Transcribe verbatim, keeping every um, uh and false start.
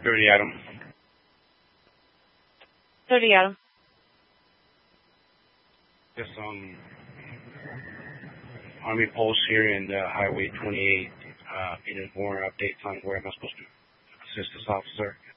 thirty Adam. thirty Adam. Yes, um, Army Post here and uh, Highway twenty-eight. Uh, needed more updates on where am I supposed to assist this officer.